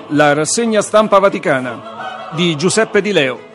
La rassegna stampa vaticana di Giuseppe Di Leo.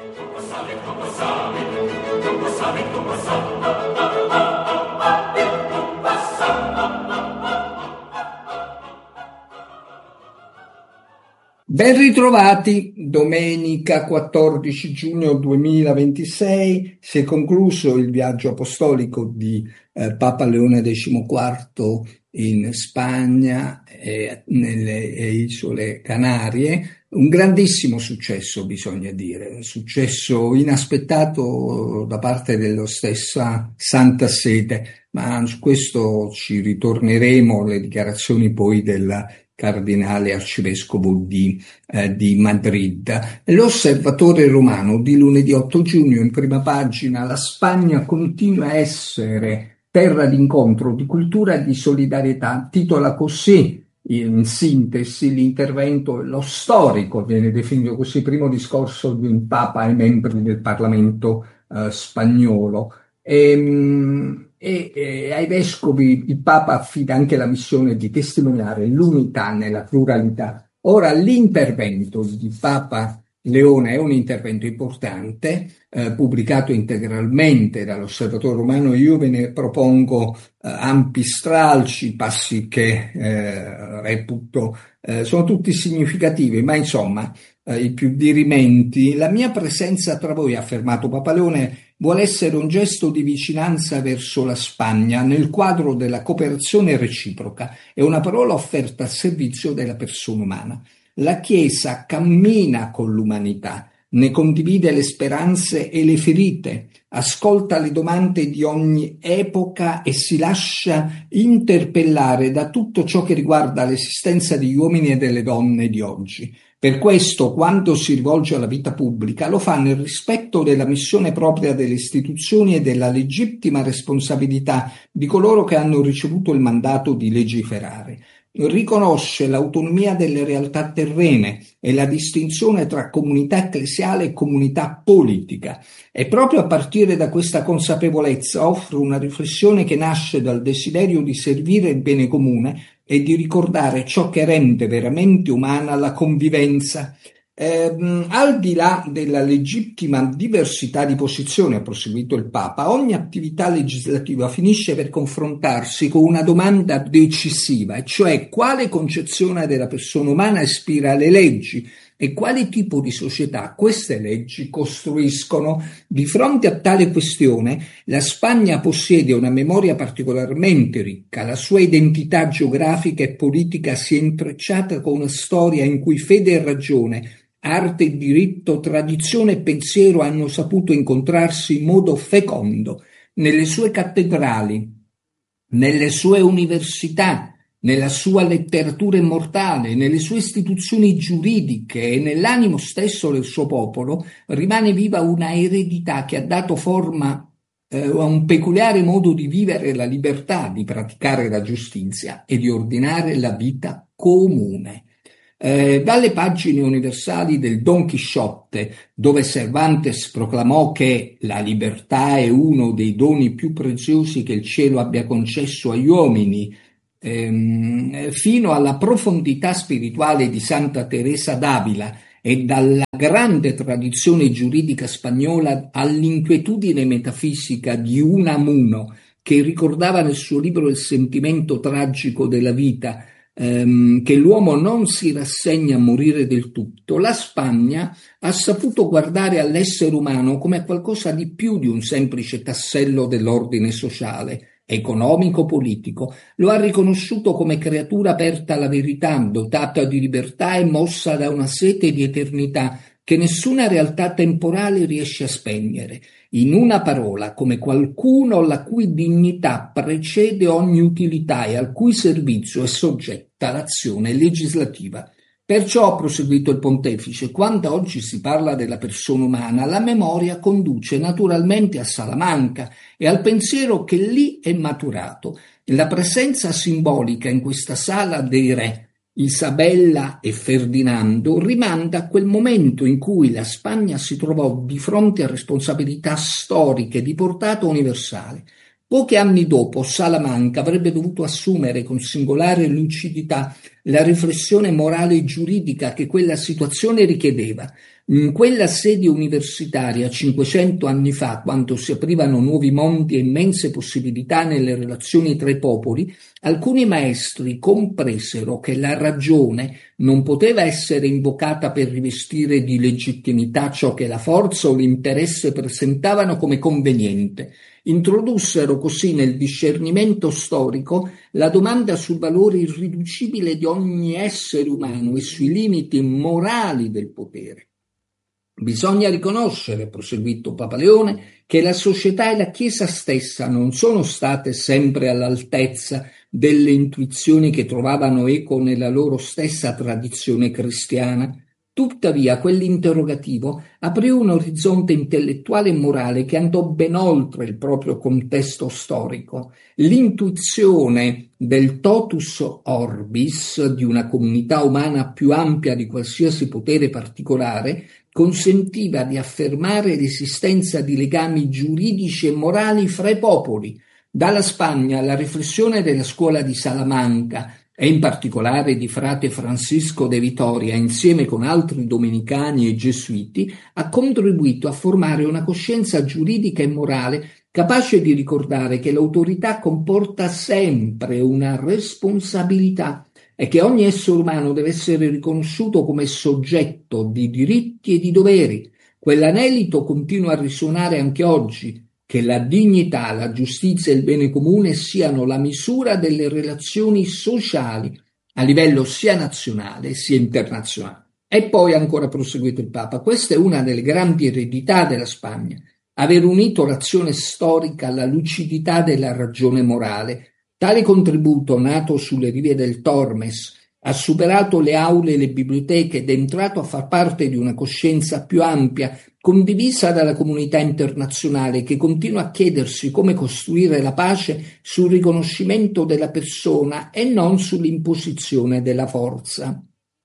Ben ritrovati, domenica 14 giugno 2026 si è concluso il viaggio apostolico di Papa Leone XIV in Spagna e nelle isole Canarie. Un grandissimo successo, bisogna dire, un successo inaspettato da parte della stessa Santa Sede, ma su questo ci ritorneremo, le dichiarazioni poi del cardinale arcivescovo di Madrid. L'Osservatore Romano di lunedì 8 giugno in prima pagina: la Spagna continua a essere terra d'incontro, di cultura e di solidarietà. Titola così in sintesi l'intervento, lo storico viene definito così, primo discorso di un Papa ai membri del Parlamento spagnolo. E ai vescovi il Papa affida anche la missione di testimoniare l'unità nella pluralità. Ora, l'intervento di Papa Leone è un intervento importante, pubblicato integralmente dall'Osservatore Romano. Io ve ne propongo ampi stralci, passi che reputo sono tutti significativi, ma insomma i più dirimenti. La mia presenza tra voi, ha affermato Papa Leone, vuole essere un gesto di vicinanza verso la Spagna nel quadro della cooperazione reciproca. È una parola offerta al servizio della persona umana. La Chiesa cammina con l'umanità, ne condivide le speranze e le ferite, ascolta le domande di ogni epoca e si lascia interpellare da tutto ciò che riguarda l'esistenza degli uomini e delle donne di oggi. Per questo, quando si rivolge alla vita pubblica, lo fa nel rispetto della missione propria delle istituzioni e della legittima responsabilità di coloro che hanno ricevuto il mandato di legiferare. Riconosce l'autonomia delle realtà terrene e la distinzione tra comunità ecclesiale e comunità politica. E proprio a partire da questa consapevolezza offre una riflessione che nasce dal desiderio di servire il bene comune e di ricordare ciò che rende veramente umana la convivenza. Al di là della legittima diversità di posizione, ha proseguito il Papa, ogni attività legislativa finisce per confrontarsi con una domanda decisiva, e cioè quale concezione della persona umana ispira le leggi e quale tipo di società queste leggi costruiscono. Di fronte a tale questione, la Spagna possiede una memoria particolarmente ricca. La sua identità geografica e politica si è intrecciata con una storia in cui fede e ragione, arte e diritto, tradizione e pensiero hanno saputo incontrarsi in modo fecondo nelle sue cattedrali, nelle sue università, nella sua letteratura immortale, nelle sue istituzioni giuridiche e nell'animo stesso del suo popolo rimane viva una eredità che ha dato forma a un peculiare modo di vivere la libertà, di praticare la giustizia e di ordinare la vita comune. Dalle pagine universali del Don Chisciotte, dove Cervantes proclamò che la libertà è uno dei doni più preziosi che il cielo abbia concesso agli uomini, fino alla profondità spirituale di Santa Teresa d'Avila e dalla grande tradizione giuridica spagnola all'inquietudine metafisica di Unamuno, che ricordava nel suo libro Il sentimento tragico della vita che l'uomo non si rassegna a morire del tutto. La Spagna ha saputo guardare all'essere umano come a qualcosa di più di un semplice tassello dell'ordine sociale, economico-politico. Lo ha riconosciuto come creatura aperta alla verità, dotata di libertà e mossa da una sete di eternità che nessuna realtà temporale riesce a spegnere. In una parola, come qualcuno la cui dignità precede ogni utilità e al cui servizio è soggetta l'azione legislativa. Perciò, ha proseguito il pontefice, quando oggi si parla della persona umana, la memoria conduce naturalmente a Salamanca e al pensiero che lì è maturato. La presenza simbolica in questa sala dei re, Isabella e Ferdinando, rimanda a quel momento in cui la Spagna si trovò di fronte a responsabilità storiche di portata universale. Pochi anni dopo, Salamanca avrebbe dovuto assumere con singolare lucidità la riflessione morale e giuridica che quella situazione richiedeva. In quella sede universitaria, 500 anni fa, quando si aprivano nuovi mondi e immense possibilità nelle relazioni tra i popoli, alcuni maestri compresero che la ragione non poteva essere invocata per rivestire di legittimità ciò che la forza o l'interesse presentavano come conveniente. Introdussero così nel discernimento storico la domanda sul valore irriducibile di ogni essere umano e sui limiti morali del potere. Bisogna riconoscere, proseguito Papa Leone, che la società e la Chiesa stessa non sono state sempre all'altezza delle intuizioni che trovavano eco nella loro stessa tradizione cristiana. Tuttavia, quell'interrogativo aprì un orizzonte intellettuale e morale che andò ben oltre il proprio contesto storico. L'intuizione del totus orbis, di una comunità umana più ampia di qualsiasi potere particolare, consentiva di affermare l'esistenza di legami giuridici e morali fra i popoli. Dalla Spagna alla riflessione della scuola di Salamanca e in particolare di frate Francisco de Vitoria, insieme con altri domenicani e gesuiti, ha contribuito a formare una coscienza giuridica e morale capace di ricordare che l'autorità comporta sempre una responsabilità e che ogni essere umano deve essere riconosciuto come soggetto di diritti e di doveri. Quell'anelito continua a risuonare anche oggi, che la dignità, la giustizia e il bene comune siano la misura delle relazioni sociali a livello sia nazionale sia internazionale. E poi ancora proseguito il Papa, questa è una delle grandi eredità della Spagna, aver unito l'azione storica alla lucidità della ragione morale. Tale contributo, nato sulle rive del Tormes, ha superato le aule e le biblioteche ed è entrato a far parte di una coscienza più ampia, condivisa dalla comunità internazionale, che continua a chiedersi come costruire la pace sul riconoscimento della persona e non sull'imposizione della forza.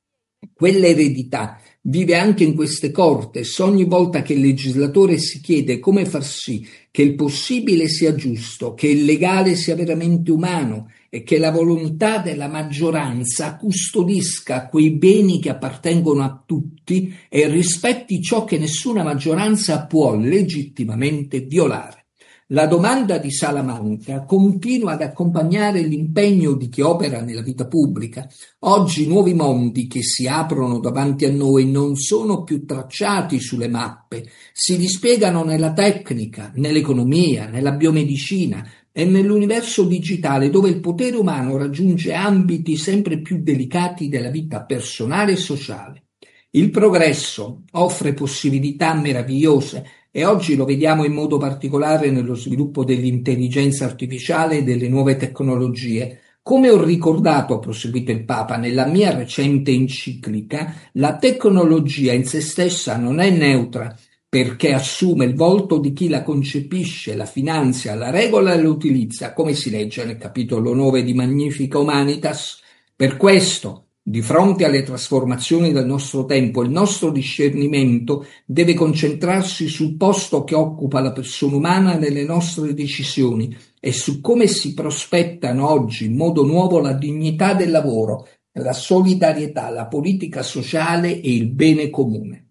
Quell'eredità vive anche in queste cortes ogni volta che il legislatore si chiede come far sì che il possibile sia giusto, che il legale sia veramente umano e che la volontà della maggioranza custodisca quei beni che appartengono a tutti e rispetti ciò che nessuna maggioranza può legittimamente violare. La domanda di Salamanca continua ad accompagnare l'impegno di chi opera nella vita pubblica. Oggi i nuovi mondi che si aprono davanti a noi non sono più tracciati sulle mappe, si dispiegano nella tecnica, nell'economia, nella biomedicina e nell'universo digitale, dove il potere umano raggiunge ambiti sempre più delicati della vita personale e sociale. Il progresso offre possibilità meravigliose e oggi lo vediamo in modo particolare nello sviluppo dell'intelligenza artificiale e delle nuove tecnologie. Come ho ricordato, ha proseguito il Papa, nella mia recente enciclica, la tecnologia in se stessa non è neutra, perché assume il volto di chi la concepisce, la finanzia, la regola e la utilizza, come si legge nel capitolo 9 di Magnifica Humanitas. Per questo, di fronte alle trasformazioni del nostro tempo, il nostro discernimento deve concentrarsi sul posto che occupa la persona umana nelle nostre decisioni e su come si prospettano oggi in modo nuovo la dignità del lavoro, la solidarietà, la politica sociale e il bene comune.